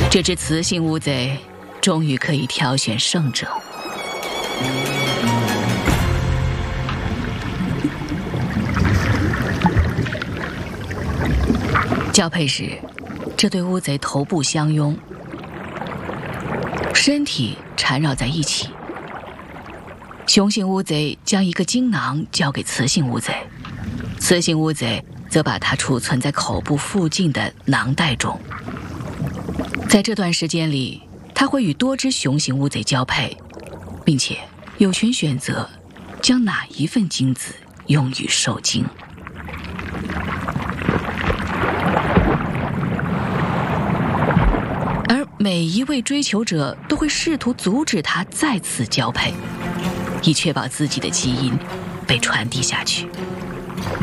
这只雌性乌贼终于可以挑选胜者。交配时，这对乌贼头部相拥，身体缠绕在一起。雄性乌贼将一个精囊交给雌性乌贼，雌性乌贼则把它储存在口部附近的囊袋中。在这段时间里，它会与多只雄性乌贼交配，并且有权选择将哪一份精子用于受精。而每一位追求者都会试图阻止它再次交配，以确保自己的基因被传递下去。